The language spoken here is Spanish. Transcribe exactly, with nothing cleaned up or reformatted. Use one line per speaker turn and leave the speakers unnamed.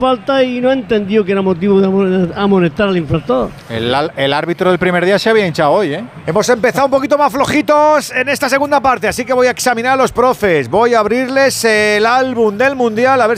falta y no ha entendido que era motivo de amonestar al infractor.
El, el árbitro del primer día se había hinchado hoy, ¿eh?
Hemos empezado un poquito más flojitos en esta segunda parte, así que voy a examinar a los profes. Voy a abrirles el álbum del Mundial a ver